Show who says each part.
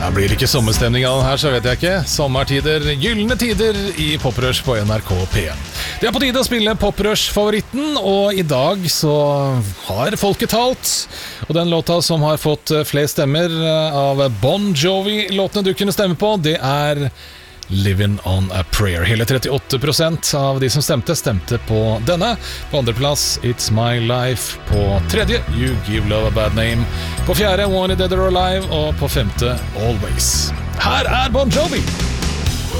Speaker 1: Blir det ikke sommerstemning av den her, så vet jeg ikke. Sommertider, gyllene tider i Poprush på NRK P1. Det på tide å spille Poprush-favoritten, og i dag så har folket talt. Og den låta som har fått flest stemmer av Bon Jovi-låtene du kunne stemme på, det Living on a Prayer. Hele 38% av de som stemte på denne. På andreplass It's My Life. På tredje You Give Love a Bad Name. På fjerde Wanted Dead or Alive. Og på femte Always. Her Bon Jovi!